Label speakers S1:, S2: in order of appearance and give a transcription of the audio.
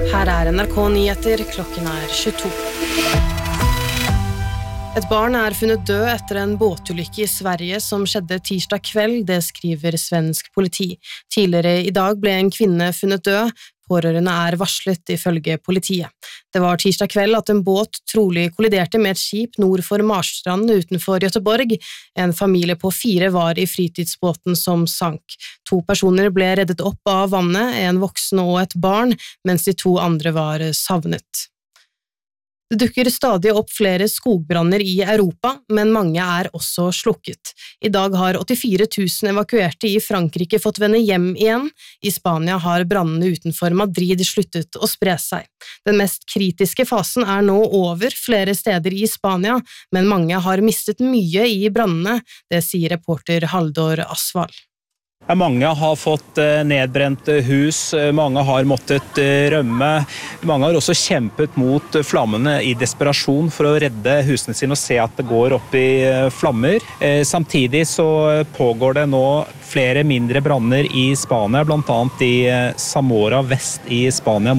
S1: Her NRK Nyheter, klokken 22. Et barn funnet død etter en båtulykke I Sverige som skjedde tirsdag kveld, det skriver svensk politi. Tidligere I dag ble en kvinne funnet død, pårørende varslet ifølge politiet. Det var tirsdag kveld at en båt trolig kolliderte med et skip nord for Marstrand utenfor Göteborg. En familie på 4 var I fritidsbåten som sank. 2 personer ble reddet opp av vannet, en voksen og et barn, mens de 2 andre var savnet. Det dukker stadig opp flere skogbranner I Europa, men mange også slukket. I dag har 84 000 evakuerte I Frankrike fått vende hjem igjen. I Spania har brannene utenfor Madrid sluttet å spre seg. Den mest kritiske fasen nå over flere steder I Spania, men mange har mistet mye I brannene, det sier reporter Haldor Asvald.
S2: Mange har fått nedbrent hus, mange har måttet rømme, mange har også kjempet mot flammene I desperasjon for å redde husene sine og se at det går opp I flammer. Samtidig så pågår det nå flere mindre branner I Spania, blant annet I Zamora vest I Spania,